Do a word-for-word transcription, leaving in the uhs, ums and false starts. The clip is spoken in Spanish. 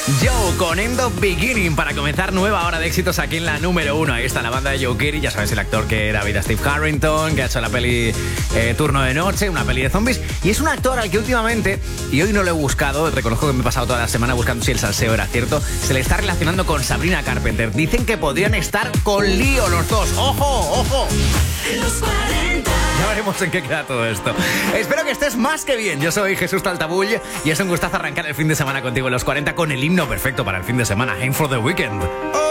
Joe con End of Beginning para comenzar nueva hora de éxitos aquí en la número uno. Ahí está la banda de Joe Keery, ya sabes, el actor que era vida Steve Harrington, que ha hecho la peli eh, Turno de Noche, una peli de zombies. Y es un actor al que últimamente, y hoy no lo he buscado, reconozco que me he pasado toda la semana buscando si el salseo era cierto, se le está relacionando con Sabrina Carpenter. Dicen que podrían estar con lío los dos. ¡Ojo, ojo! Los cuarenta. Ya veremos en qué queda todo esto. Espero que estés más que bien. Yo soy Jesús Taltabull y es un gustazo arrancar el fin de semana contigo en los cuarenta con el himno perfecto para el fin de semana, Aim for the Weekend. Oh.